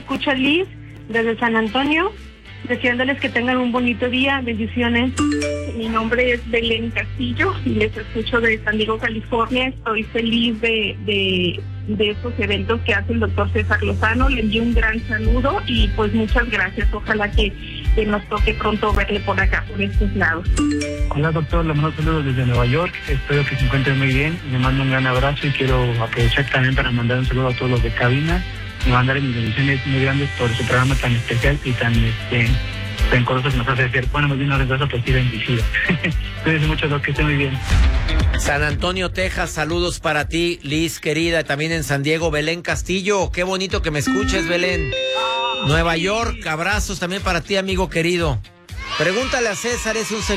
escucha Liz desde San Antonio, deseándoles que tengan un bonito día. Bendiciones. Mi nombre es Belén Castillo y les escucho de San Diego, California. Estoy feliz de estos eventos que hace el doctor César Lozano. Le envío un gran saludo y pues muchas gracias. Ojalá que nos toque pronto verle por acá, por estos lados. Hola doctor, le mando saludos desde Nueva York. Espero que se encuentren muy bien. Le mando un gran abrazo y quiero aprovechar también para mandar un saludo a todos los de cabina y mandar mis bendiciones muy grandes por su programa tan especial y tan rencoroso que nos hace hacer. Bueno, más bien una rencorosa positiva en visita. Cuídense mucho, doctor, que esté muy bien. San Antonio, Texas, saludos para ti, Liz, querida. También en San Diego, Belén Castillo. Qué bonito que me escuches, Belén. Nueva York, abrazos también para ti, amigo querido. Pregúntale a César, es un